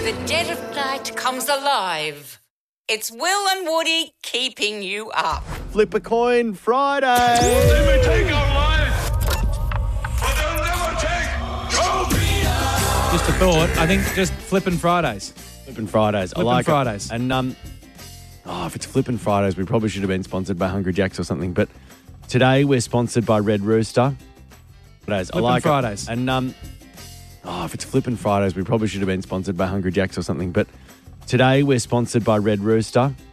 the dead of night comes alive. It's Will and Woody keeping you up. Flip a coin Friday. They may take our lives, but they'll never take trophies. Just a thought. I think just flipping Fridays. Flipping Fridays. I Flippin' like Fridays. it. And if it's Flipping Fridays, we probably should have been sponsored by Hungry Jack's or something. But today we're sponsored by Red Rooster. Flipping Fridays. And if it's Flipping Fridays, we probably should have been sponsored by Hungry Jack's or something. But today we're sponsored by Red Rooster.